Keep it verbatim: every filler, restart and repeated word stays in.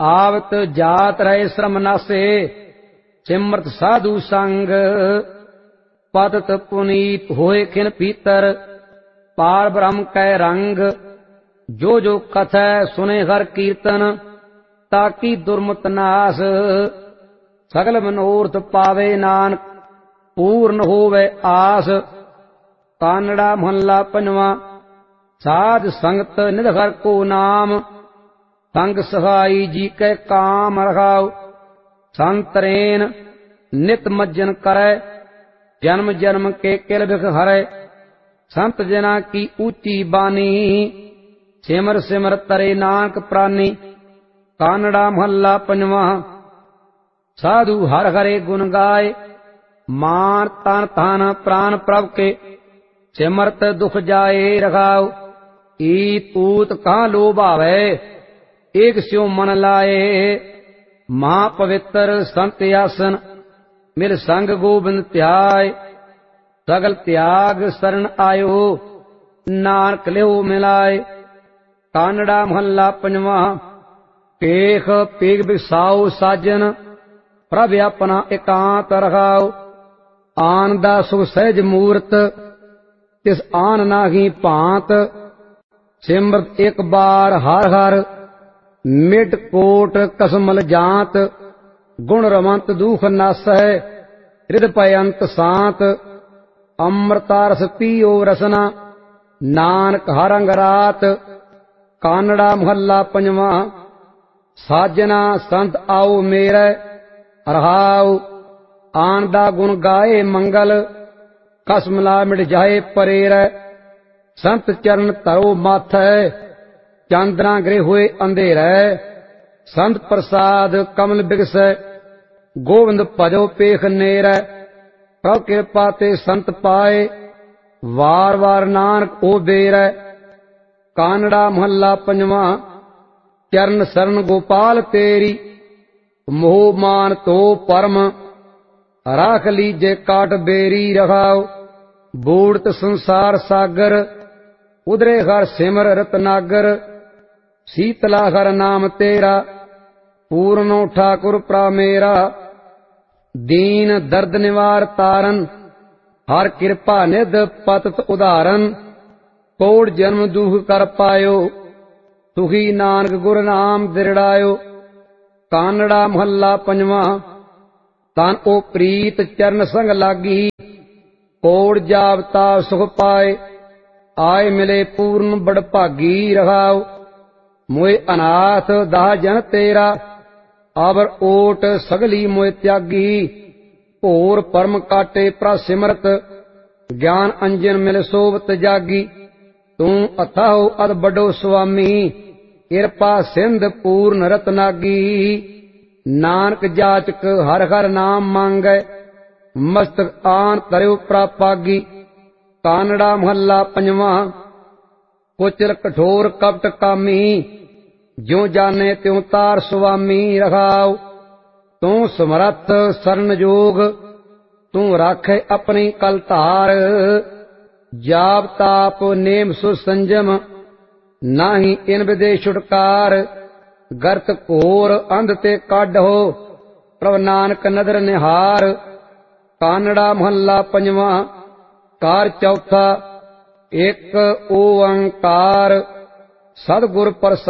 आवत जात रहे श्रम नासे सिमरत साधु संग पतत पुनीत होए खिन पीतर पार ब्रह्म कै रंग जो जो कथै सुने हर कीर्तन ताकि दुर्मत नास सकल मनोरथ पावे नानक पूर्ण होवे आस। कानड़ा महला पंजवा साध संगत निध हर को नाम संग सहाई जी कै काम रखाओ। संतरेन नित मज्जन करे जन्म जन्म के किल बिख हरे। संत जना की ऊंची बानी सिमर सिमर तरे नानक प्राणी। कानड़ा महला पंजवा साधु हर हरे गुण गाय मान तन तन प्राण प्रभ के सिमरत दुख जाए रखाओ। ईत पूत कहाँ लोभ आवे एक स्यो मन लाए। महापवित्र संत आसन मिल संग गोबिंद त्याय। सगल त्याग शरण आयो नानक लिहो मिलाए। कानड़ा महला पंजवा पेख पेग बिसाओ साजन प्रभ अपना एकांत रखाओ। आन दा सुख सहज मूरत तिस आन नाही भांत। सिमरत एक बार हर हर मिट कोट कसमल जात। गुण रमंत दुख नासै हृद पयंत सांत। अमृता रस पीओ रसना नानक हर अंग रात। कानड़ा महला पंजवा साजना संत आओ मेरे रहाओ। आन दा गुण गाए मंगल कसमला मिट जाए परेर। संत चरण धरो माथै चांदना गृह हुए अंधेरै। संत प्रसाद कमल बिगसै गोविंद भजो पेख नेरै। प्रभ कृपा ते संत पाए वार वार नानक ओ बेरै। कानड़ा महला पंजवा चरण शरण गोपाल तेरी मोह मान तो परम राख लीजे काट बेरी रखाओ। बूढ़त संसार सागर उदरे हर सिमर रतनागर। शीतला हर नाम तेरा पूर्णो ठाकुर प्रा मेरा। दीन दर्द निवार तारन हर कृपा निध पतत उदाहरन। कोड़ जन्म दुख कर पायो सुखी नानक गुर नाम दिरड़ायो। कानड़ा महला पंजवा तन ओ प्रीत चरण संग लागी। कोड़ जावता सुख पाए आय मिले पूर्ण बड़ भागी रखाओ। मोए अनाथ दाह जन तेरा आवर ओट सगली मोए त्यागी। भोर परम काटे प्रा सिमरत ज्ञान अंजन मिल सोवत जागी। तू अथाहो अद बड़ो स्वामी किरपा सिंध पूर्ण रतनागी। नानक जाचक हर हर नाम मांगै मस्तक आन तरयो प्रापागी। कानड़ा महला पंजवा कुचल कठोर कपट कामी ज्यों जाने त्यों तार स्वामी रखाओ। तू समरथ शरण जोग तू राखे अपनी कल धार। जाप ताप नेम सुसंजम नाही इन विदे छुटकार। गर्त घोर अंध ते काढो प्रभ नानक नदर निहार। कानड़ा महला पंजवा कार चौथा एक ओंकार सतगुर प्रसाद।